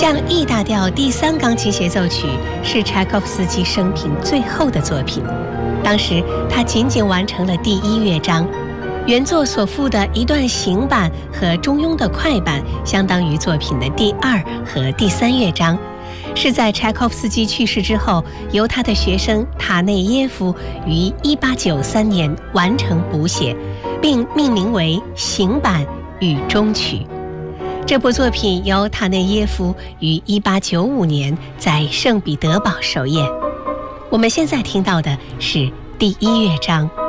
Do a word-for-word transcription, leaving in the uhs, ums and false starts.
降 E 大调第三钢琴协奏曲是柴可夫斯基生平最后的作品，当时他仅仅完成了第一乐章，原作所附的一段行板和中庸的快板相当于作品的第二和第三乐章，是在柴可夫斯基去世之后，由他的学生塔内耶夫于一八九三年完成补写，并命名为行板与终曲。这部作品由塔内耶夫于一八九五年在圣彼得堡首演。我们现在听到的是第一乐章。